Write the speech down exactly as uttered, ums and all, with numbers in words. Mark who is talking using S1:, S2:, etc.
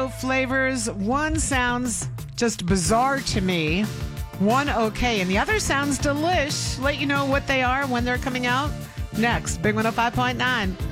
S1: Oreo flavors. One sounds just bizarre to me. One okay, and the other sounds delish. Let you know what they are when they're coming out. Next, Big one oh five point nine.